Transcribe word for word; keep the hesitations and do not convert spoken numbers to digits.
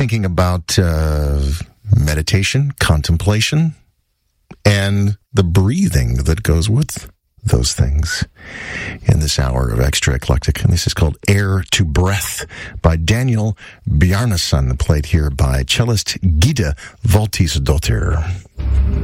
thinking about uh, meditation, contemplation, and the breathing that goes with those things in this hour of Extra Eclectic. And this is called Air to Breath by Daniel Bjarnason, played here by cellist Gida Valtisdottir.